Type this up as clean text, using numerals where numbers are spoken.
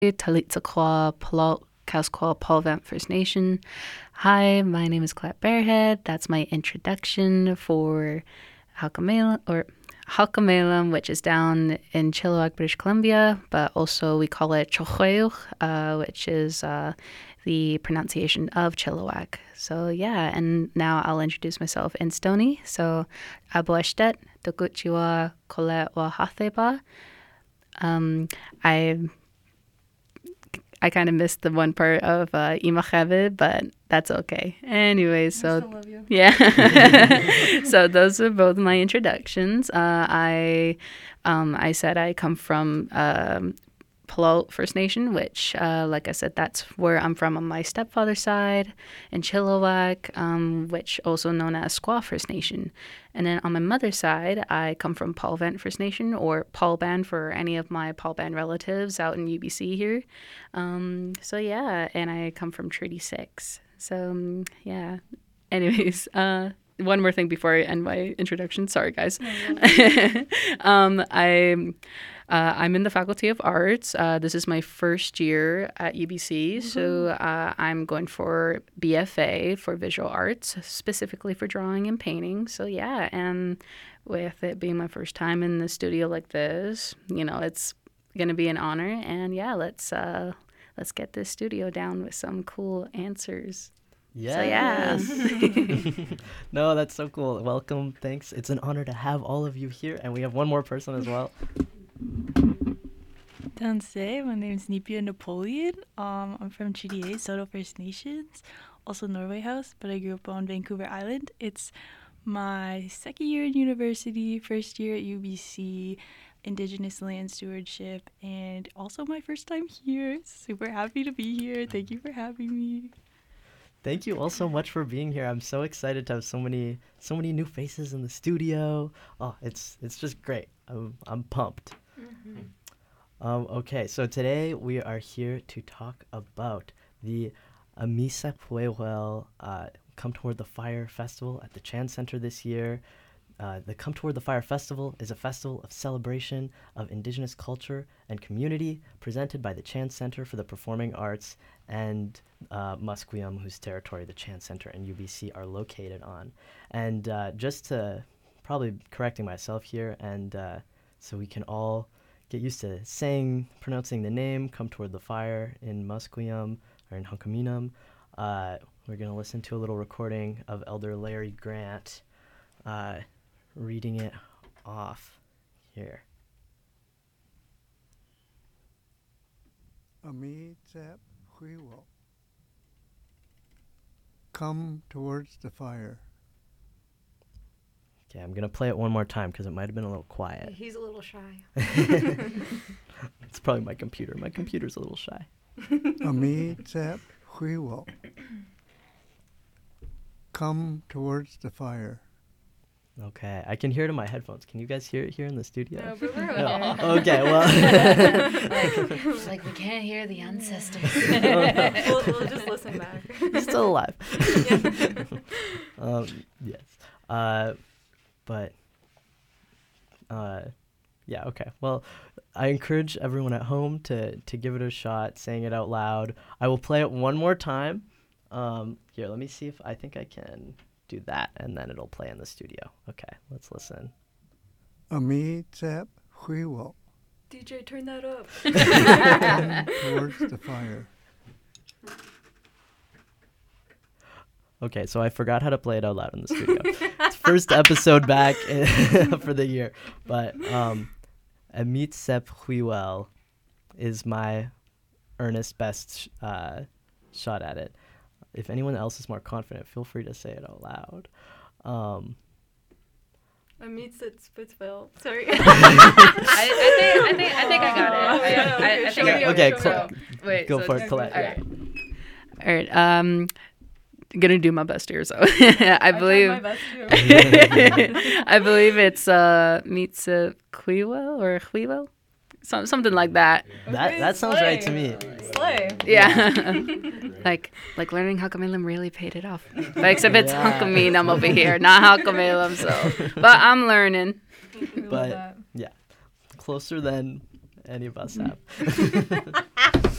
Talitsa Palal Kaskwa Palvant First Nation. Hi, my name is Colette Bearhead. That's my introduction for Halkamelam, which is down in Chilliwack, British Columbia, but also we call it Chochweuch, which is the pronunciation of Chilliwack. So yeah, and now I'll introduce myself in Stony. So Aboeshtet, Tokuchiwa Colette wa Hatheba. I kind of missed the one part of Imacheved, but that's okay. Anyway, so I still love you. Yeah. So those are both my introductions. I said I come from Palau First Nation, which, like I said, that's where I'm from on my stepfather's side, in Chilliwack, which also known as Squaw First Nation. And then on my mother's side, I come from Palvant First Nation, or Palban for any of my Palban relatives out in UBC here. So yeah, and I come from Treaty 6. So yeah. Anyways, one more thing before I end my introduction. Sorry, guys. I'm in the Faculty of Arts. This is my first year at UBC, so I'm going for BFA for Visual Arts, specifically for drawing and painting. So yeah, and with it being my first time in the studio like this, it's gonna be an honor. And yeah, let's get this studio down with some cool answers. Yes. So yeah. No, that's so cool. Welcome. Thanks. It's an honor to have all of you here, and we have one more person as well. Danse, my name is Nipia Napoleon. I'm from GDA, Soto First Nations, also Norway House, but I grew up on Vancouver Island. It's my second year in university, first year at UBC, Indigenous Land Stewardship, and also my first time here. Super happy to be here. Thank you for having me. Thank you all so much for being here. I'm so excited to have so many new faces in the studio. Oh, it's just great. I'm pumped. Okay, so today we are here to talk about the Amisa Puewel Come Toward the Fire Festival at the Chan Center this year. The Come Toward the Fire Festival is a festival of celebration of Indigenous culture and community presented by the Chan Center for the Performing Arts and Musqueam, whose territory the Chan Center and UBC are located on. And just to probably correcting myself here, and so we can all get used to pronouncing the name Come Toward the Fire in Musqueam or in Hunkaminam, we're going to listen to a little recording of Elder Larry Grant reading it off here. Ami Tsep Huiwo. Come towards the fire. Okay, I'm going to play it one more time because it might have been a little quiet. He's a little shy. It's probably my computer. My computer's a little shy. Ami Tsep Huiwo. Come towards the fire. Okay, I can hear it in my headphones. Can you guys hear it here in the studio? No, but we're No. okay. Okay, well. like we can't hear the ancestors. We'll just listen back. He's still alive. Yes. Yeah, okay. Well, I encourage everyone at home to give it a shot, saying it out loud. I will play it one more time. Here, let me see if I think I can do that, and then it'll play in the studio. Okay, let's listen. Ami Tsep Huiwo. DJ, turn that up. Come towards the fire. Okay, so I forgot how to play it out loud in the studio. It's first episode back for the year. But Amit Sep Huiwel is my earnest best shot at it. If anyone else is more confident, feel free to say it out loud. Amit Spitzville. Sorry. I think I got it. Okay, Wait, go so for it, it's- Colette. All right. Gonna do my best here. So I believe my best too. I believe it's Mitsa Quiwell or Quiwell, something like that. That sounds right to me. Slay. Yeah. like learning Hakamelam really paid it off. But except it's Hakaminam over here, not Hakamelam. So, but I'm learning. We love But that. yeah, closer than any of us have.